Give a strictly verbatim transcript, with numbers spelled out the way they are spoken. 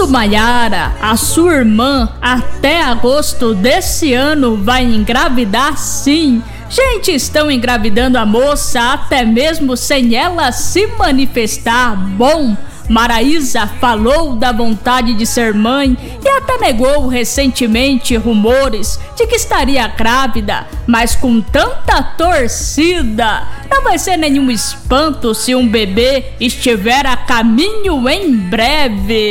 Segundo Maiara, a sua irmã até agosto desse ano vai engravidar sim. Gente, estão engravidando a moça até mesmo sem ela se manifestar. Bom, Maraísa falou da vontade de ser mãe e até negou recentemente rumores de que estaria grávida, mas com tanta torcida, não vai ser nenhum espanto se um bebê estiver a caminho em breve.